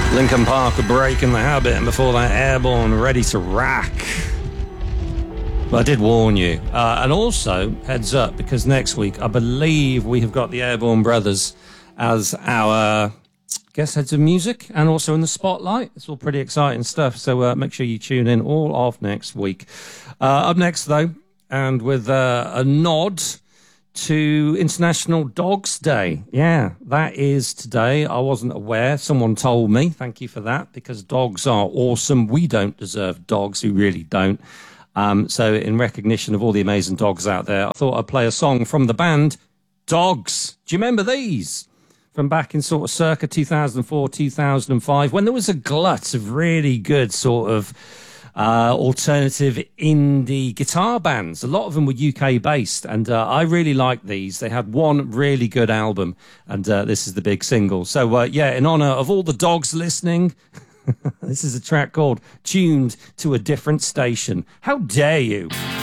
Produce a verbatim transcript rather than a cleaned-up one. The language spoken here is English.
Linkin Park are breaking the habit, and before that, Airborne, Ready to Rack. But I did warn you. Uh, and also, heads up, because next week, I believe we have got the Airborne Brothers as our guest heads of music and also in the spotlight. It's all pretty exciting stuff, so uh, make sure you tune in all of next week. Uh, up next, though, and with uh, a nod to International Dogs Day. Yeah, that is today. I wasn't aware. Someone told me. Thank you for that, because dogs are awesome. We don't deserve dogs. We really don't. Um, so in recognition of all the amazing dogs out there, I thought I'd play a song from the band Dogs. Do you remember these? From back in sort of circa two thousand four, two thousand five, when there was a glut of really good sort of Uh, alternative indie guitar bands. A lot of them were U K based, and uh, I really liked these. They had one really good album, and uh, this is the big single. So uh, yeah, in honor of all the dogs listening, this is a track called Tuned to a Different Station. How dare you?